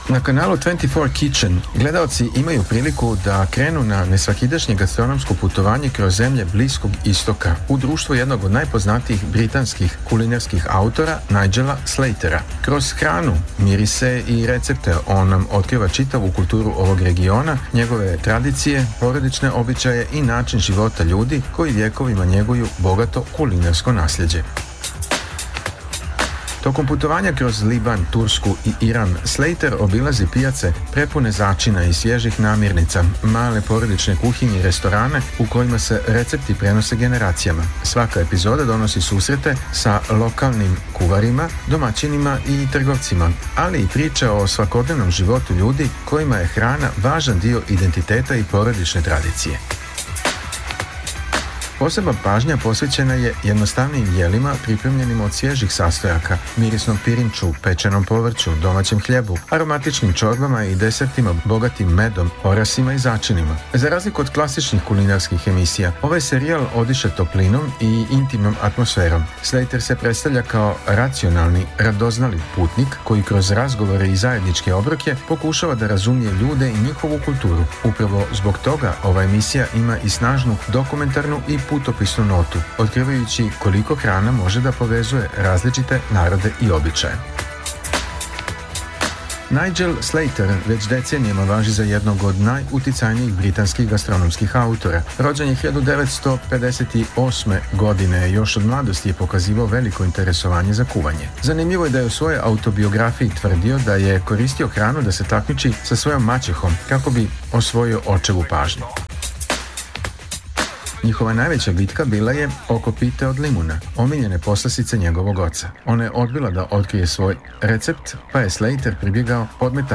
Na kanalu 24 Kitchen gledaoci imaju priliku da krenu na nesvakidašnje gastronomsko putovanje kroz zemlje Bliskog istoka u društvu jednog od najpoznatijih britanskih kulinarskih autora Nigela Slatera. Kroz hranu, mirise i recepte on nam otkriva čitavu kulturu ovog regiona, njegove tradicije, porodične običaje i način života ljudi koji vjekovima njeguju bogato kulinarsko nasljeđe. Tokom putovanja kroz Liban, Tursku i Iran, Slater obilazi pijace prepune začina i svježih namirnica, male porodične kuhinje i restorane u kojima se recepti prenose generacijama. Svaka epizoda donosi susrete sa lokalnim kuvarima, domaćinima i trgovcima, ali i priče o svakodnevnom životu ljudi kojima je hrana važan dio identiteta i porodične tradicije. Posebna pažnja posvećena je jednostavnim jelima pripremljenim od svježih sastojaka, mirisnom pirinču, pečenom povrću, domaćem hljebu, aromatičnim čorbama i desertima bogatim medom, orasima i začinima. Za razliku od klasičnih kulinarskih emisija, ovaj serijal odiše toplinom i intimnom atmosferom. Slater se predstavlja kao racionalni, radoznali putnik koji kroz razgovore i zajedničke obroke pokušava da razumije ljude i njihovu kulturu. Upravo zbog toga ova emisija ima i snažnu dokumentarnu i putopisnu notu, otkrivajući koliko hrana može da povezuje različite narode i običaje. Nigel Slater već decenijama važi za jednog od najuticajnijih britanskih gastronomskih autora. Rođen je 1958. godine, još od mladosti je pokazivao veliko interesovanje za kuvanje. Zanimljivo je da je u svojoj autobiografiji tvrdio da je koristio hranu da se takmiči sa svojom maćehom kako bi osvojio očevu pažnju. Njihova najveća bitka bila je oko pite od limuna, omiljene poslasice njegovog oca. Ona je odbila da otkrije svoj recept, pa je Slater pribjegao podmetanju